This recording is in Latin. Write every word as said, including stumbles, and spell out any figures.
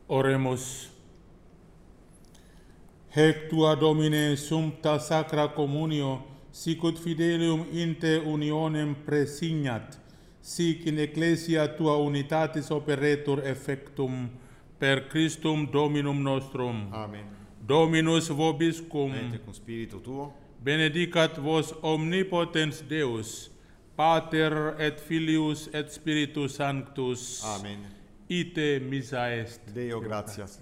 Oremus. Hec tua Domine sumpta sacra communio, sicut fidelium in te unionem presignat, sic in ecclesia tua unitatis operetur effectum, per Christum Dominum nostrum. Amen. Dominus vobiscum. Et cum spiritu tuo. Benedicat vos omnipotens Deus, Pater et Filius et Spiritus Sanctus. Amen. Ite missa est. Deo gratias.